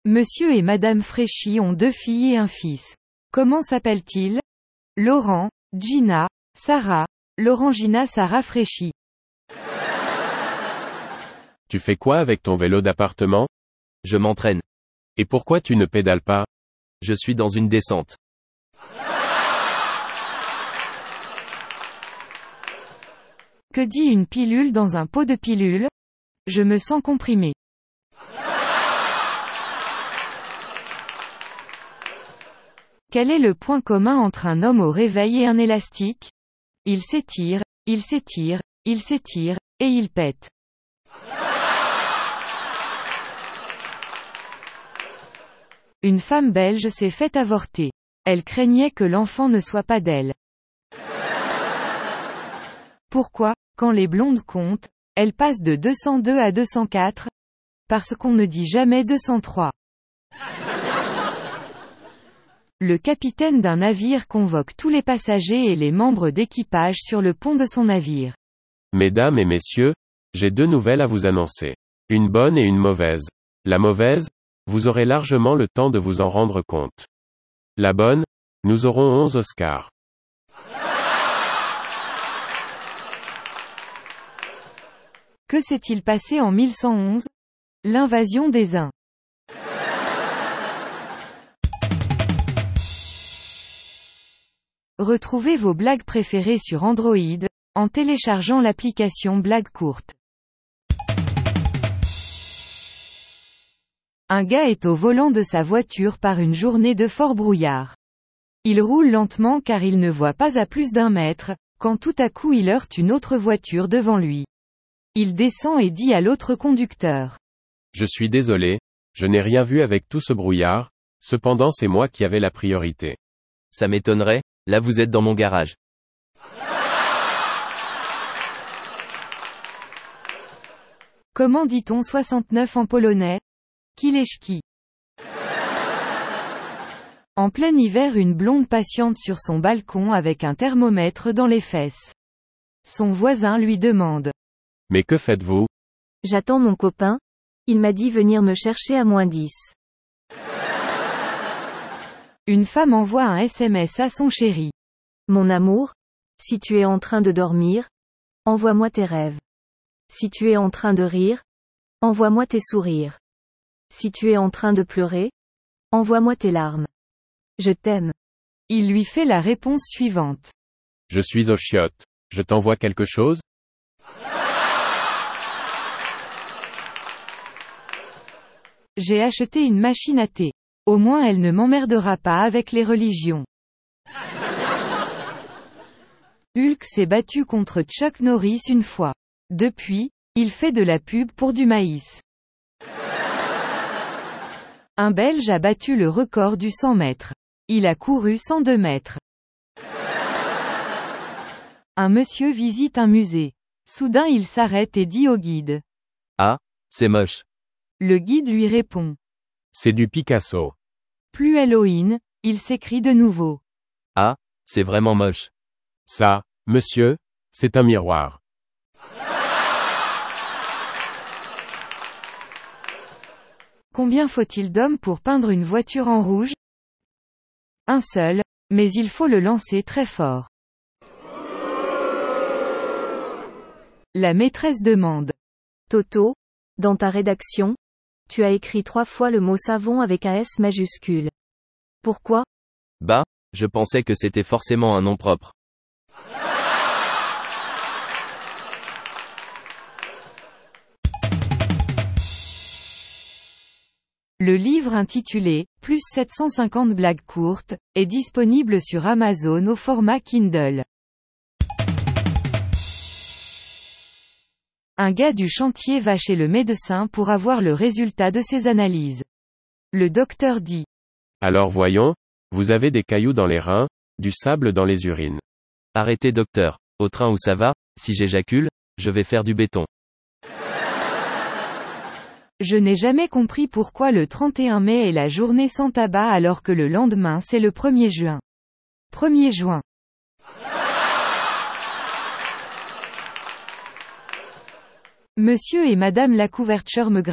Monsieur et Madame Fréchy ont 2 filles et un fils. Comment s'appellent-ils? Laurent, Gina, Sarah, Laurent-Gina Sarah Fréchy. Tu fais quoi avec ton vélo d'appartement? Je m'entraîne. Et pourquoi tu ne pédales pas? Je suis dans une descente. Que dit une pilule dans un pot de pilules? Je me sens comprimé. Quel est le point commun entre un homme au réveil et un élastique? Il s'étire, il s'étire, il s'étire, et il pète. Une femme belge s'est fait avorter. Elle craignait que l'enfant ne soit pas d'elle. Pourquoi, quand les blondes comptent, elles passent de 202 à 204? Parce qu'on ne dit jamais 203. Le capitaine d'un navire convoque tous les passagers et les membres d'équipage sur le pont de son navire. Mesdames et messieurs, j'ai 2 nouvelles à vous annoncer. Une bonne et une mauvaise. La mauvaise, vous aurez largement le temps de vous en rendre compte. La bonne, nous aurons 11 Oscars. Que s'est-il passé en 1111? L'invasion des Huns. Retrouvez vos blagues préférées sur Android, en téléchargeant l'application Blagues courtes. Un gars est au volant de sa voiture par une journée de fort brouillard. Il roule lentement car il ne voit pas à plus d'1 mètre, quand tout à coup il heurte une autre voiture devant lui. Il descend et dit à l'autre conducteur. Je suis désolé, je n'ai rien vu avec tout ce brouillard, cependant c'est moi qui avais la priorité. Ça m'étonnerait, là vous êtes dans mon garage. Comment dit-on 69 en polonais? Kileszki. En plein hiver, une blonde patiente sur son balcon avec un thermomètre dans les fesses. Son voisin lui demande. Mais que faites-vous? J'attends mon copain. Il m'a dit venir me chercher à -10. Une femme envoie un SMS à son chéri. Mon amour, si tu es en train de dormir, envoie-moi tes rêves. Si tu es en train de rire, envoie-moi tes sourires. Si tu es en train de pleurer, envoie-moi tes larmes. Je t'aime. Il lui fait la réponse suivante. Je suis aux chiottes. Je t'envoie quelque chose? J'ai acheté une machine à thé. Au moins elle ne m'emmerdera pas avec les religions. Hulk s'est battu contre Chuck Norris une fois. Depuis, il fait de la pub pour du maïs. Un Belge a battu le record du 100 mètres. Il a couru 102 mètres. Un monsieur visite un musée. Soudain il s'arrête et dit au guide. Ah, c'est moche. Le guide lui répond. C'est du Picasso. Plus Halloween, il s'écrie de nouveau. Ah, c'est vraiment moche. Ça, monsieur, c'est un miroir. Combien faut-il d'hommes pour peindre une voiture en rouge? Un seul, mais il faut le lancer très fort. La maîtresse demande. Toto, dans ta rédaction, tu as écrit 3 fois le mot savon avec un S majuscule. Pourquoi? Bah, je pensais que c'était forcément un nom propre. Le livre intitulé « Plus 750 blagues courtes » est disponible sur Amazon au format Kindle. Un gars du chantier va chez le médecin pour avoir le résultat de ses analyses. Le docteur dit. Alors voyons, vous avez des cailloux dans les reins, du sable dans les urines. Arrêtez docteur. Au train où ça va, si j'éjacule, je vais faire du béton. Je n'ai jamais compris pourquoi le 31 mai est la journée sans tabac alors que le lendemain c'est le 1er juin. 1er juin. Monsieur et Madame la couverture me